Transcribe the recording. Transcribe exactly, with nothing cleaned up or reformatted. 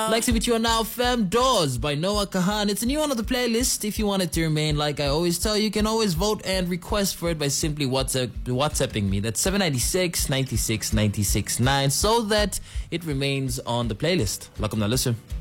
Lexi with you on Now Fem Doors by Noah Kahan. It's a new one on the playlist. If you want it to remain, like I always tell you, you can always vote and request for it by simply WhatsApp, WhatsApping me. That's seven nine six, nine six, nine six nine so that it remains on the playlist. Welcome now, listen.